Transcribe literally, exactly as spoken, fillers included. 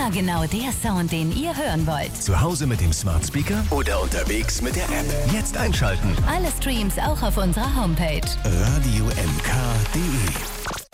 Immer genau der Sound, den ihr hören wollt. Zu Hause mit dem Smart Speaker oder unterwegs mit der App. Jetzt einschalten. Alle Streams auch auf unserer Homepage. radio m k punkt d e